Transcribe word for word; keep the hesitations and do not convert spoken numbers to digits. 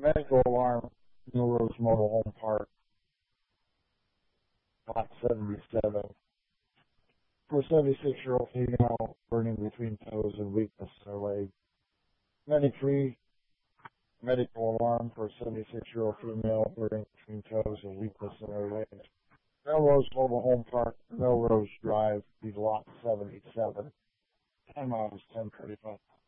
Medical alarm, Melrose Mobile Home Park, lot seventy-seven. For a seventy-six-year-old female, burning between toes and weakness in her leg. ninety-three, medical alarm for a seventy-six-year-old female, burning between toes and weakness in her leg. Melrose Mobile Home Park, Melrose Drive, lot seventy-seven. Time out is ten thirty-five.